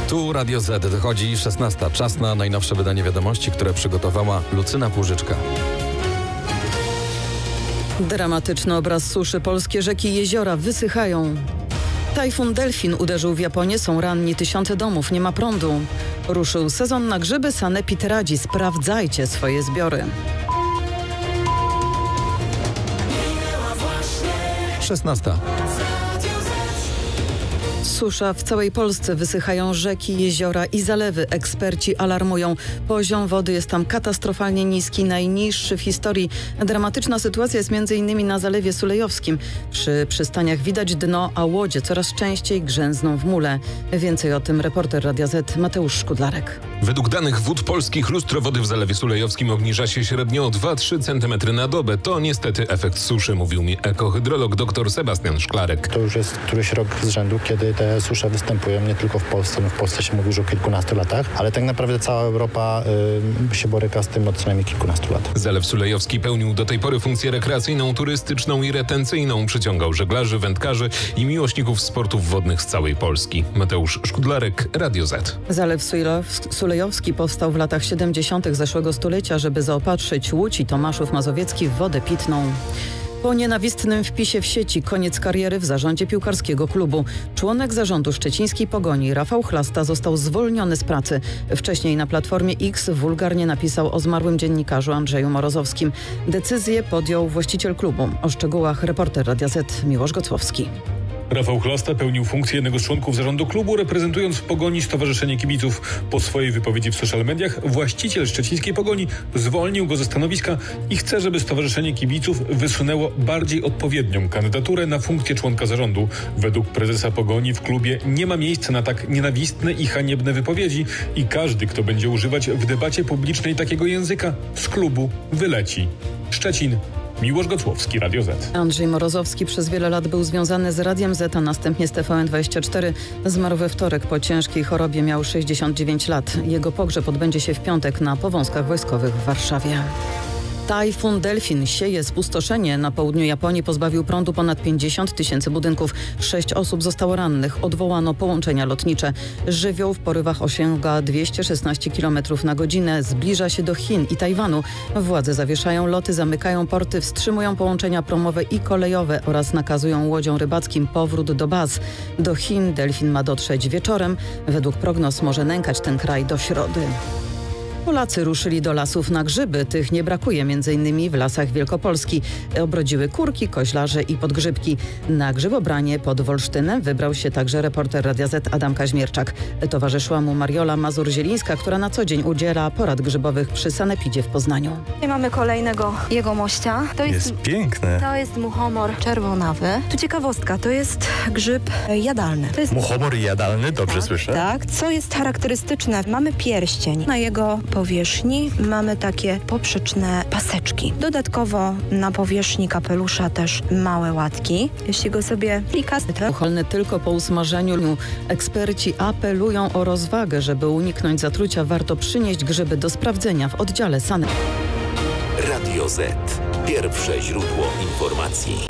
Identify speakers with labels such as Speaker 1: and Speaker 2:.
Speaker 1: Tu Radio Z. Dochodzi 16. Czas na najnowsze wydanie wiadomości, które przygotowała Lucyna Płużyczka.
Speaker 2: Dramatyczny obraz suszy. Polskie rzeki i jeziora wysychają. Tajfun Delfin uderzył w Japonię, są ranni tysiące domów, nie ma prądu. Ruszył sezon na grzyby, Sanepid radzi, sprawdzajcie swoje zbiory.
Speaker 1: 16.
Speaker 2: Susza w całej Polsce, wysychają rzeki, jeziora i zalewy. Eksperci alarmują. Poziom wody jest tam katastrofalnie niski, najniższy w historii. Dramatyczna sytuacja jest m.in. na Zalewie Sulejowskim. Przy przystaniach widać dno, a łodzie coraz częściej grzęzną w mule. Więcej o tym reporter Radia Z Mateusz Szkudlarek.
Speaker 3: Według danych Wód Polskich lustro wody w Zalewie Sulejowskim obniża się średnio o 2-3 cm na dobę. To niestety efekt suszy, mówił mi ekohydrolog dr Sebastian Szklarek.
Speaker 4: To już jest któryś rok z rzędu, kiedy te susze występują nie tylko w Polsce. W Polsce się mówi już o kilkunastu latach, ale tak naprawdę cała Europa się boryka z tym od co najmniej kilkunastu lat.
Speaker 3: Zalew Sulejowski pełnił do tej pory funkcję rekreacyjną, turystyczną i retencyjną. Przyciągał żeglarzy, wędkarzy i miłośników sportów wodnych z całej Polski. Mateusz Szkudlarek, Radio Z.
Speaker 2: Zalew Sulejowski powstał w latach 70. zeszłego stulecia, żeby zaopatrzyć Łódź i Tomaszów Mazowiecki w wodę pitną. Po nienawistnym wpisie w sieci koniec kariery w zarządzie piłkarskiego klubu. Członek zarządu szczecińskiej Pogoni Rafał Chlasta został zwolniony z pracy. Wcześniej na Platformie X wulgarnie napisał o zmarłym dziennikarzu Andrzeju Morozowskim. Decyzję podjął właściciel klubu. O szczegółach reporter Radia Z Miłosz Gocłowski.
Speaker 5: Rafał Chlasta pełnił funkcję jednego z członków zarządu klubu, reprezentując w Pogoni Stowarzyszenie Kibiców. Po swojej wypowiedzi w social mediach właściciel szczecińskiej Pogoni zwolnił go ze stanowiska i chce, żeby Stowarzyszenie Kibiców wysunęło bardziej odpowiednią kandydaturę na funkcję członka zarządu. Według prezesa Pogoni w klubie nie ma miejsca na tak nienawistne i haniebne wypowiedzi i każdy, kto będzie używać w debacie publicznej takiego języka, z klubu wyleci. Szczecin. Miłosz Gocłowski, Radio Z.
Speaker 2: Andrzej Morozowski przez wiele lat był związany z Radiem Z, a następnie z TVN24. Zmarł we wtorek po ciężkiej chorobie, miał 69 lat. Jego pogrzeb odbędzie się w piątek na Powązkach Wojskowych w Warszawie. Tajfun Delfin sieje spustoszenie. Na południu Japonii pozbawił prądu ponad 50 000 budynków. 6 osób zostało rannych. Odwołano połączenia lotnicze. Żywioł w porywach osiąga 216 km na godzinę. Zbliża się do Chin i Tajwanu. Władze zawieszają loty, zamykają porty, wstrzymują połączenia promowe i kolejowe oraz nakazują łodziom rybackim powrót do baz. Do Chin delfin ma dotrzeć wieczorem. Według prognoz może nękać ten kraj do środy. Polacy ruszyli do lasów na grzyby. Tych nie brakuje m.in. w lasach Wielkopolski. Obrodziły kurki, koźlarze i podgrzybki. Na grzybobranie pod Wolsztynem wybrał się także reporter Radia Z Adam Kaźmierczak. Towarzyszyła mu Mariola Mazur-Zielińska, która na co dzień udziela porad grzybowych przy Sanepidzie w Poznaniu.
Speaker 6: I mamy kolejnego jegomościa. To
Speaker 7: jest piękne.
Speaker 6: To jest muchomor czerwonawy. Tu ciekawostka, to jest grzyb jadalny. To jest
Speaker 7: Muchomor jadalny, dobrze słyszę?
Speaker 6: Tak. Co jest charakterystyczne, mamy pierścień. Na jego powierzchni mamy takie poprzeczne paseczki. Dodatkowo na powierzchni kapelusza też małe łatki. Jeśli go sobie delikatnie...
Speaker 2: Ucholny tylko po usmażeniu. Eksperci apelują o rozwagę. Żeby uniknąć zatrucia, warto przynieść grzyby do sprawdzenia w oddziale Sanepid.
Speaker 8: Radio Z. Pierwsze źródło informacji.